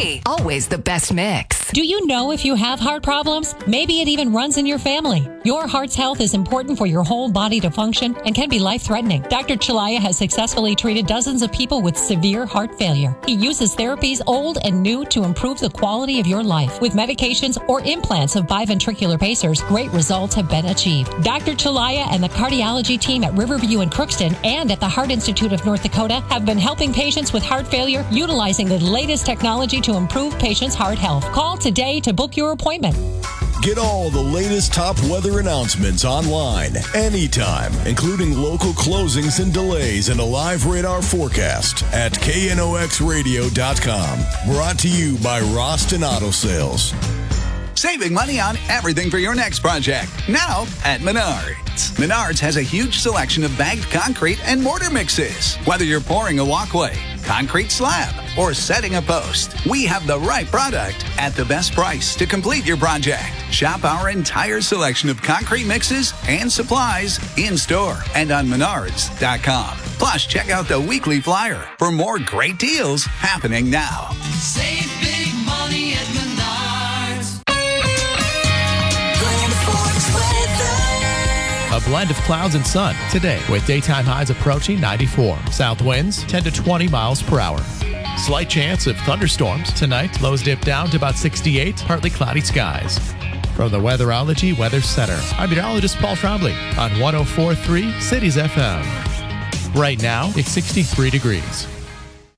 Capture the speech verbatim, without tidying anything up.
three, always the best mix. Do you know if you have heart problems? Maybe it even runs in your family. Your heart's health is important for your whole body to function and can be life-threatening. Doctor Chalaya has successfully treated dozens of people with severe heart failure. He uses therapies old and new to improve the quality of your life. With medications or implants of biventricular pacers, great results have been achieved. Doctor Chalaya and the cardiology team at Riverview in Crookston and at the Heart Institute of North Dakota have been helping patients with heart failure utilizing the latest technology to improve patients' heart health. Call today to book your appointment. Get all the latest top weather announcements online, anytime, including local closings and delays and a live radar forecast at K N O X radio dot com. Brought to you by Roston Auto Sales. Saving money on everything for your next project. Now at Menards. Menards has a huge selection of bagged concrete and mortar mixes. Whether you're pouring a walkway, concrete slab, or setting a post, we have the right product at the best price to complete your project. Shop our entire selection of concrete mixes and supplies in store and on menards dot com. Plus, check out the weekly flyer for more great deals happening now. Save big money at Menards. A blend of clouds and sun today with daytime highs approaching ninety-four. South winds ten to twenty miles per hour. Slight chance of thunderstorms tonight. Lows dip down to about sixty-eight. Partly cloudy skies. From the Weatherology Weather Center, I'm meteorologist Paul Trombley on one oh four point three Cities F M. Right now, it's sixty-three degrees.